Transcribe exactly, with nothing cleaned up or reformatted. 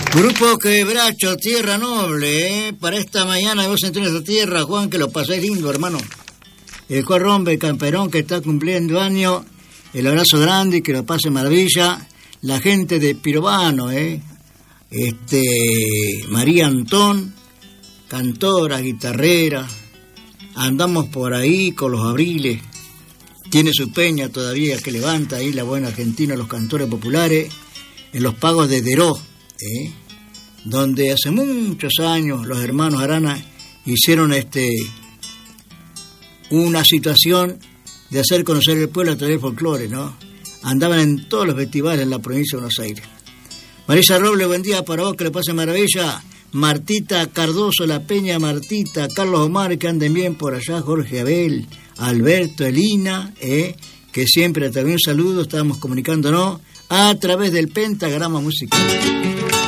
Grupo Quebracho, Tierra Noble, ¿eh? Para esta mañana vos en esta tierra, Juan, que lo pasáis lindo, hermano. El Juan Rombe, el camperón que está cumpliendo año, el abrazo grande y que lo pase maravilla. La gente de Pirobano, ¿eh? Este, María Antón, cantora, guitarrera, andamos por ahí con los abriles, tiene su peña todavía que levanta ahí la buena Argentina, los cantores populares, en los pagos de Deró, ¿eh? Donde hace muchos años los hermanos Arana hicieron este una situación de hacer conocer el pueblo a través del folclore, ¿no? Andaban en todos los festivales en la provincia de Buenos Aires. Marisa Robles, buen día para vos, que le pase maravilla. Martita Cardoso, La Peña Martita, Carlos Omar, que anden bien por allá, Jorge Abel, Alberto, Elina, ¿eh? Que siempre también un saludo, estábamos comunicándonos a través del pentagrama musical.